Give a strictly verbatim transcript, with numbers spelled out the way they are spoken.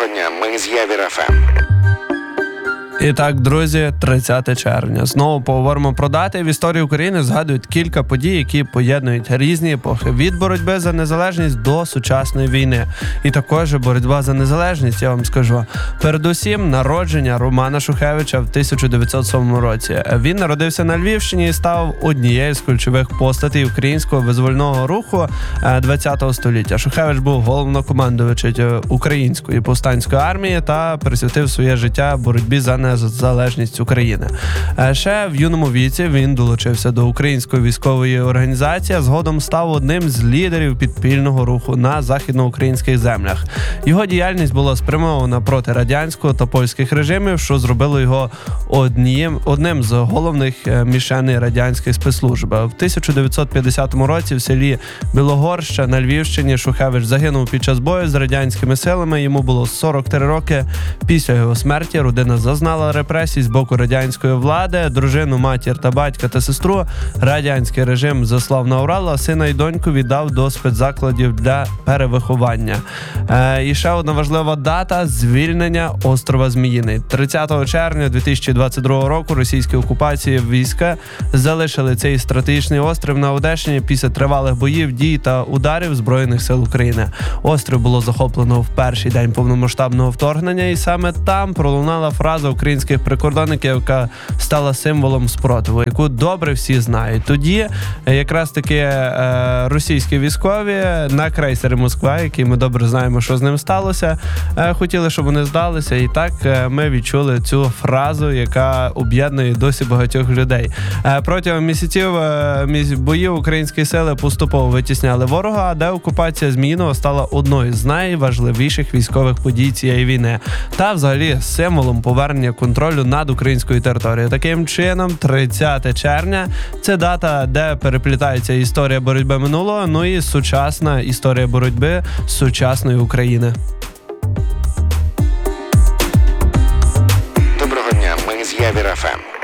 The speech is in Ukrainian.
Доброго дня, ми з Явір еф ем. І так, друзі, тридцяте червня. Знову поговоримо про дати. В історії України згадують кілька подій, які поєднують різні епохи. Від боротьби за незалежність до сучасної війни. І також боротьба за незалежність, я вам скажу. Передусім, народження Романа Шухевича в тисяча дев'ятсот сьомому році. Він народився на Львівщині і став однією з ключових постатей українського визвольного руху ХХ століття. Шухевич був головнокомандувачем української повстанської армії та присвятив своє життя боротьбі за незалежність України. Ще в юному віці він долучився до української військової організації, а згодом став одним з лідерів підпільного руху на західноукраїнських землях. Його діяльність була спрямована проти радянського та польських режимів, що зробило його одним, одним з головних мішеней радянських спецслужб. В тисяча дев'ятсот п'ятдесятому році в селі Білогорща на Львівщині Шухевич загинув під час бою з радянськими силами. Йому було сорок три роки. Після його смерті родина зазнала репресій з боку радянської влади. Дружину, матір та батька та сестру радянський режим заслав на Урал, а сина і доньку віддав до спецзакладів для перевиховання. Е, і ще одна важлива дата – звільнення острова Зміїний. тридцятого червня дві тисячі двадцять другого року російські окупації війська залишили цей стратегічний острів на Одещині після тривалих боїв, дій та ударів Збройних сил України. Острів було захоплено в перший день повномасштабного вторгнення, і саме там пролунала фраза українських прикордонників, яка стала символом спротиву, яку добре всі знають. Тоді якраз таки е, російські військові на крейсері Москва, який ми добре знаємо, що з ним сталося, е, хотіли, щоб вони здалися, і так е, ми відчули цю фразу, яка об'єднує досі багатьох людей. Е, протягом місяців е, боїв українські сили поступово витісняли ворога, а деокупація Зміїного стала одною з найважливіших військових подій цієї війни та взагалі символом повернення контролю над українською територією. Таким чином, тридцяте червня – це дата, де переплітається історія боротьби минулого, ну і сучасна історія боротьби сучасної України. Доброго дня, ми з Явір еф ем.